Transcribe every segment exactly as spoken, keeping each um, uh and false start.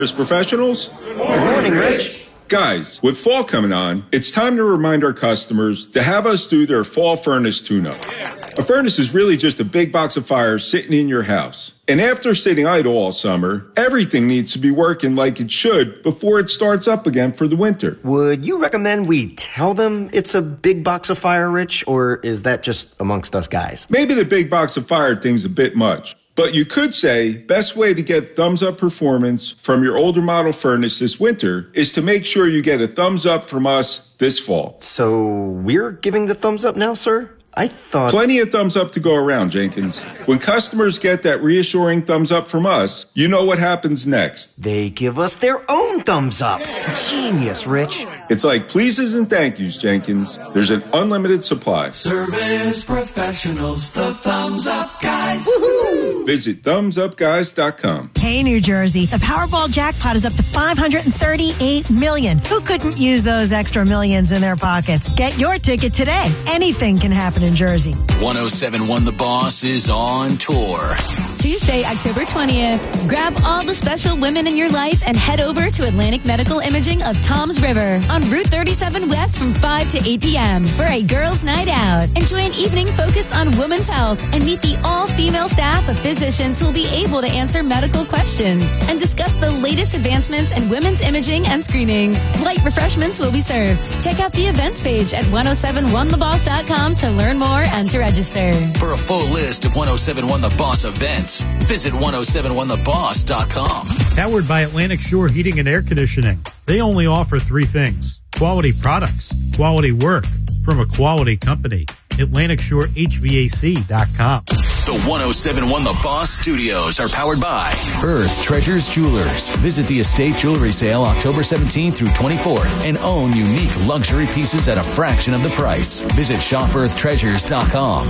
As professionals? Good morning, Rich. Guys, with fall coming on, it's time to remind our customers to have us do their fall furnace tune-up. A furnace is really just a big box of fire sitting in your house. And after sitting idle all summer, everything needs to be working like it should before it starts up again for the winter. Would you recommend we tell them it's a big box of fire, Rich, or is that just amongst us guys? Maybe the big box of fire thing's a bit much. But you could say, best way to get thumbs up performance from your older model furnace this winter is to make sure you get a thumbs up from us this fall. So we're giving the thumbs up now, sir? I thought... Plenty of thumbs up to go around, Jenkins. When customers get that reassuring thumbs up from us, you know what happens next. They give us their own thumbs up. Genius, Rich. It's like pleases and thank yous, Jenkins. There's an unlimited supply. Service professionals, the thumbs up guys. Woohoo! Visit thumbs up guys dot com. Hey, New Jersey, the Powerball jackpot is up to five hundred thirty-eight million dollars. Who couldn't use those extra millions in their pockets? Get your ticket today. Anything can happen in Jersey. one oh seven point one The Boss is on tour. Tuesday, October twentieth. Grab all the special women in your life and head over to Atlantic Medical Imaging of Toms River on Route thirty-seven West from five to eight p.m. for a girls' night out. Enjoy an evening focused on women's health and meet the all-female staff of physicians who will be able to answer medical questions and discuss the latest advancements in women's imaging and screenings. Light refreshments will be served. Check out the events page at ten seventy-one the boss dot com to learn more and to register. For a full list of ten seventy-one The Boss events, visit ten seventy-one the boss dot com. Powered by Atlantic Shore Heating and Air Conditioning. They only offer three things: quality products, quality work from a quality company. Atlantic Shore H V A C dot com. The ten seventy-one The Boss studios are powered by Earth Treasures Jewelers. Visit the Estate Jewelry Sale October seventeenth through twenty-fourth and own unique luxury pieces at a fraction of the price. Visit shop earth treasures dot com.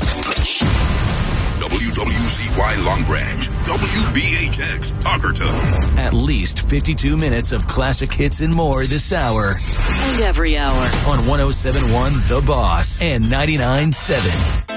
W W C Y Long Branch, W B H X Tuckerton. At least fifty-two minutes of classic hits and more this hour. And every hour. On ten seventy-one The Boss and ninety-nine point seven.